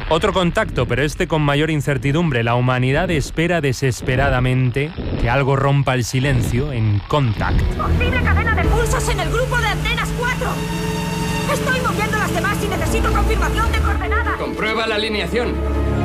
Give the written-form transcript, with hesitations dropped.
Otro contacto, pero este con mayor incertidumbre. La humanidad espera desesperadamente que algo rompa el silencio en Contact. ¡Posible cadena de pulsos en el grupo de antenas 4! Estoy moviendo las demás y necesito confirmación de coordenadas. Comprueba la alineación.